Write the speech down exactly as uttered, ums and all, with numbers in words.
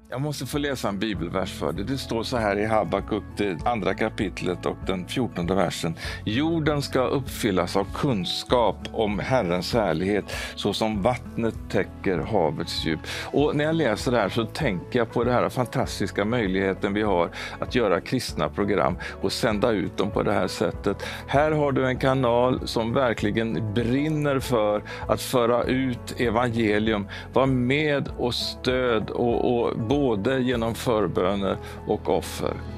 Jag måste få läsa en bibelvers för det. Det står så här i Habakuk, det andra kapitlet och den fjortonde versen. Jorden ska uppfyllas av kunskap om Herrens härlighet, så som vattnet täcker havets djup. Och när jag läser det här så tänker jag på den här fantastiska möjligheten vi har att göra kristna program och sända ut dem på det här sättet. Här har du en kanal som verkligen brinner för att föra ut evangelium. Var med och stöd och, och både genom förböner och offer.